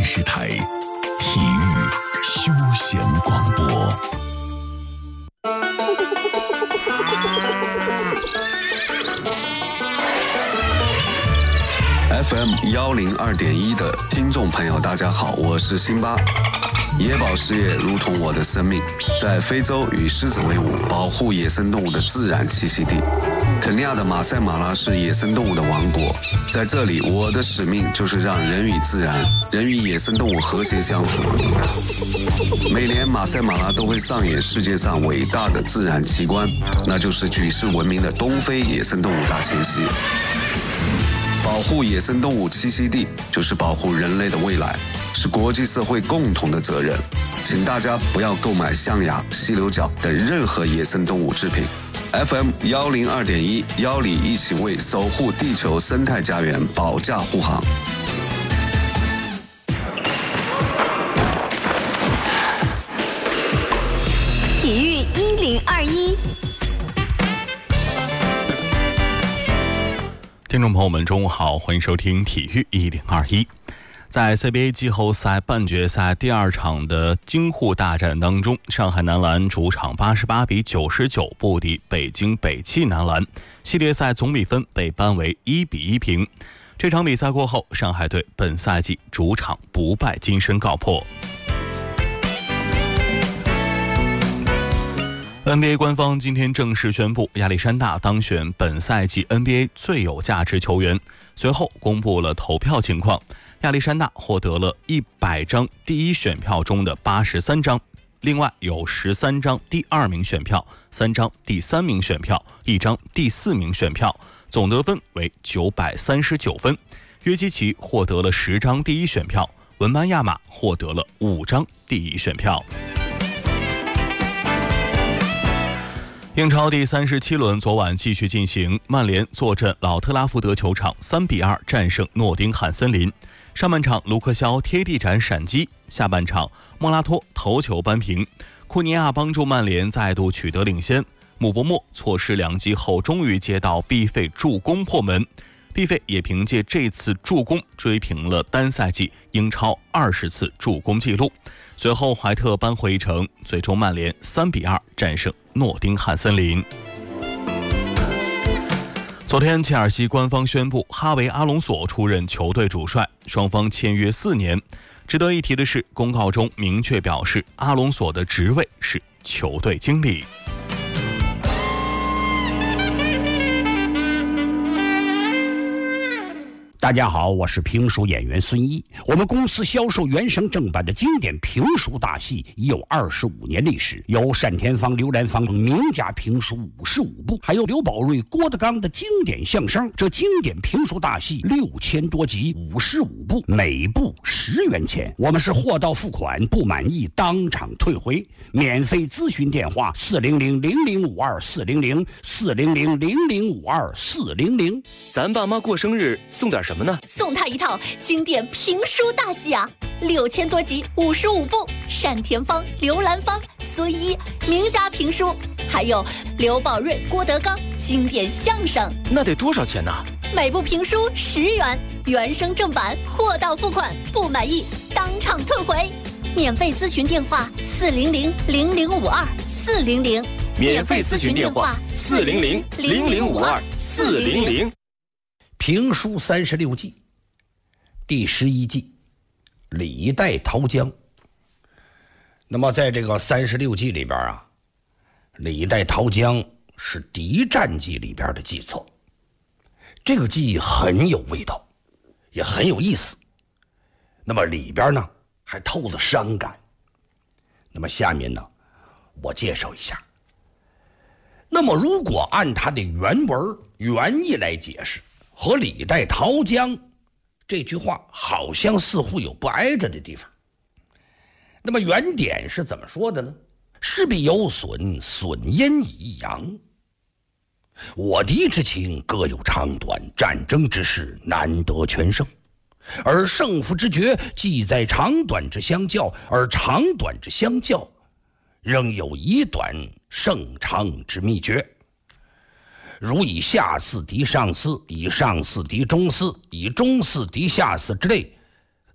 视台体育休闲广播。 FM 102.1的听众朋友，大家好，我是辛巴。野保事业如同我的生命，在非洲与狮子为伍，保护野生动物的自然栖息地。肯尼亚的马赛马拉是野生动物的王国，在这里，我的使命就是让人与自然、人与野生动物和谐相处。每年马赛马拉都会上演世界上伟大的自然奇观，那就是举世闻名的东非野生动物大迁徙。保护野生动物栖息地，就是保护人类的未来，是国际社会共同的责任。请大家不要购买象牙、犀牛角等任何野生动物制品。FM 102.1，邀你一起为守护地球生态家园保驾护航。 体育1021。 听众朋友们，中午好，欢迎收听体育1021。在 CBA 季后赛半决赛第2场的京沪大战当中，上海男篮主场88比99不敌北京北汽男篮，系列赛总比分被扳为1比1平。这场比赛过后，上海队本赛季主场不败金身告破。NBA 官方今天正式宣布，亚历山大当选本赛季 NBA 最有价值球员。随后公布了投票情况，亚历山大获得了100张第一选票中的83张，另外有13张第2名选票、3张第3名选票、1张第4名选票，总得分为939分。约基奇获得了10张第一选票，文班亚马获得了5张第一选票。英超第37轮昨晚继续进行，曼联坐镇老特拉福德球场3比2战胜诺丁汉森林。上半场卢克肖贴地斩闪击，下半场莫拉托头球扳平，库尼亚帮助曼联再度取得领先。姆伯莫错失良机后，终于接到毕费助攻破门，毕费也凭借这次助攻追平了单赛季英超20次助攻纪录。随后怀特扳回一城，最终曼联3比2战胜诺丁汉森林。昨天切尔西官方宣布哈维·阿隆索出任球队主帅，双方签约4年。值得一提的是，公告中明确表示阿隆索的职位是球队经理。 大家好，我是评书演员孙一。我们公司销售原声正版的经典评书大戏已有25年历史，有单田芳、刘兰芳名家评书55部，还有刘宝瑞、郭德纲的经典相声。这经典评书大戏6000多集，55部，每部10元钱。我们是货到付款，不满意当场退回。免费咨询电话400-0052-400，400-0052-400。 咱爸妈过生日送点什么呢？ 送他一套经典评书大戏啊，6000多集，55部，单田芳、刘兰芳、孙一名家评书，还有刘宝瑞、郭德纲经典相声。 那得多少钱呢？ 每部评书10元，原声正版，货到付款，不满意当场退回。免费咨询电话400-0052-400， 免费咨询电话400-0052-400。 评书36季，第11季，李代桃僵。那么在这个36季里边啊，李代桃僵是敌战季里边的季册。这个季很有味道，也很有意思。那么里边呢还透着伤感。那么下面呢我介绍一下。那么如果按它的原文原意来解释，和李代桃僵这句话好像似乎有不挨着的地方。那么原点是怎么说的呢？士必有损，损焉以益阳。我敌之情各有长短，战争之事难得全胜，而胜负之决既在长短之相较，而长短之相较仍有以短胜长之秘诀。如以下四敌上四，以上四敌中四，以中四敌下四之类，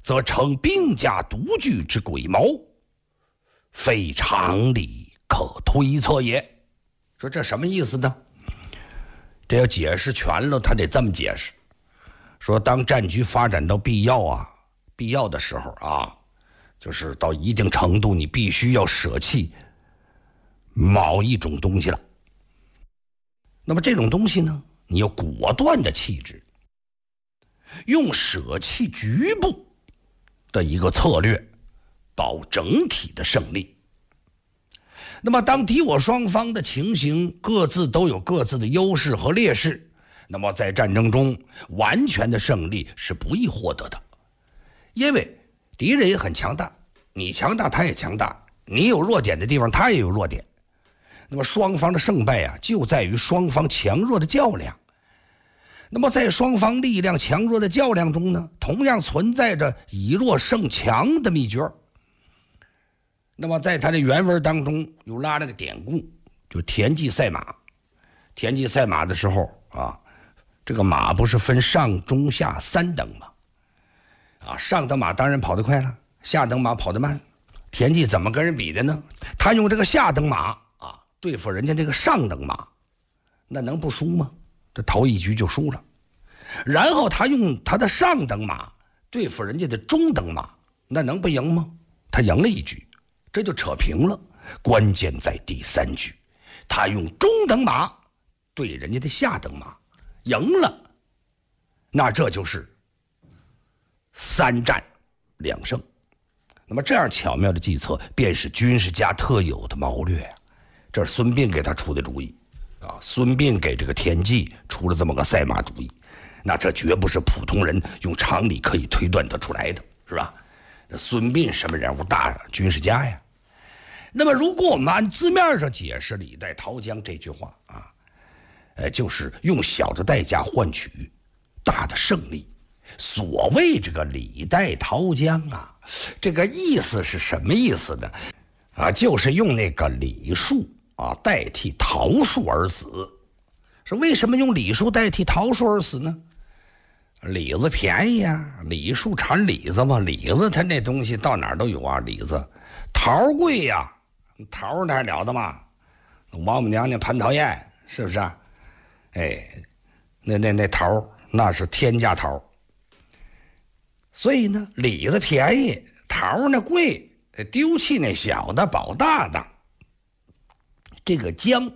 则称兵家独具之诡谋，非常理可推测也。说这什么意思呢？这要解释全了，他得这么解释。说当战局发展到必要的时候啊，就是到一定程度，你必须要舍弃某一种东西了。那么这种东西呢，你要果断的弃之，用舍弃局部的一个策略，保整体的胜利。那么当敌我双方的情形各自都有各自的优势和劣势，那么在战争中完全的胜利是不易获得的。因为敌人也很强大，你强大他也强大，你有弱点的地方他也有弱点。那么双方的胜败啊，就在于双方强弱的较量。那么在双方力量强弱的较量中呢，同样存在着以弱胜强的秘诀。那么在他的原文当中又拉了个典故，就田忌赛马。田忌赛马的时候啊，这个马不是分上中下三等吗？上等马当然跑得快了，下等马跑得慢。田忌怎么跟人比的呢？他用这个下等马对付人家这个上等马，那能不输吗？这头一局就输了。然后他用他的上等马对付人家的中等马，那能不赢吗？他赢了一局，这就扯平了。关键在第3局，他用中等马对人家的下等马，赢了。那这就是3战2胜。那么这样巧妙的计策，便是军事家特有的谋略啊。这是孙膑给他出的主意孙膑给这个田忌出了这么个赛马主意，那这绝不是普通人用常理可以推断得出来的，是吧？这孙膑什么人物？大军事家呀。那么如果我们按字面上解释李代桃僵这句话就是用小的代价换取大的胜利。所谓这个李代桃僵这个意思是什么意思呢？就是用那个李树代替桃树而死。是为什么用李树代替桃树而死呢？李子便宜李树产李子嘛，李子它那东西到哪儿都有李子。桃贵桃那还了得嘛？王母娘娘蟠桃宴是不是那桃那是天价桃。所以呢，李子便宜，桃呢贵，丢弃那小的保大的。这个僵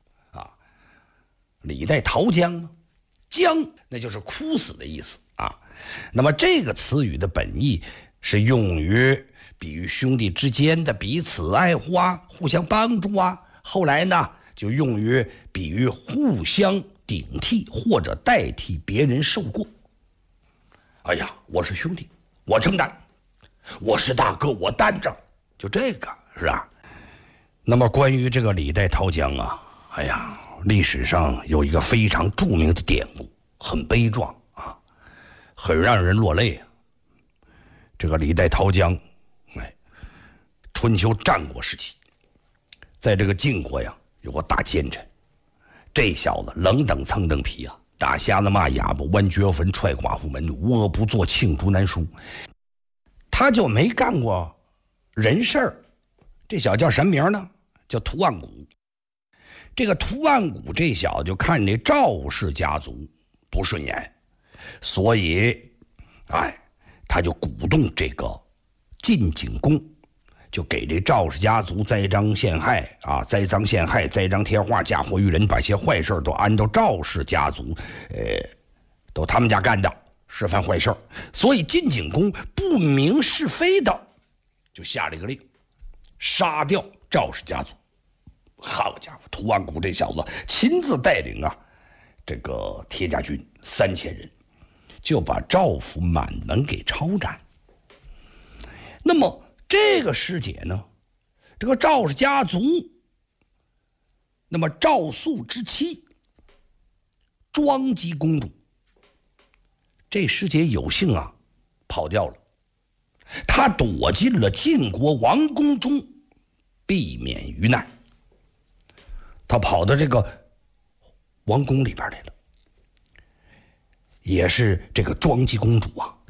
李代桃僵，僵那就是枯死的意思那么这个词语的本意是用于比喻兄弟之间的彼此爱护互相帮助后来呢就用于比喻互相顶替或者代替别人受过。哎呀，我是兄弟，我承担；我是大哥，我担着。就这个是吧？那么关于这个李代桃僵历史上有一个非常著名的典故，很悲壮很让人落泪这个李代桃僵，春秋战国时期，在这个晋国有个大奸臣，这小子冷等蹭蹬皮打瞎子骂哑巴，剜绝坟，踹寡妇门，无恶不作，罄竹难书。他就没干过人事儿。这小子叫什么名呢？叫屠岸贾。这个屠岸贾这小子就看这赵氏家族不顺眼，所以他就鼓动这个晋景公，就给这赵氏家族栽赃陷害栽赃陷害，栽赃贴话，嫁祸于人，把些坏事都按照赵氏家族都他们家干的，是犯坏事。所以晋景公不明是非的就下了一个令，杀掉赵氏家族。好家伙，屠岸贾这小子亲自带领这个铁甲军3000人，就把赵府满门给抄斩。那么这个时节呢，这个赵氏家族，那么赵肃之妻庄姬公主，这时节有幸跑掉了，她躲进了晋国王宫中，避免于难。她跑到这个王宫里边来了，也是这个庄姬公主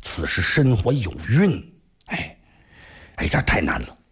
此时身怀有孕，哎，这太难了。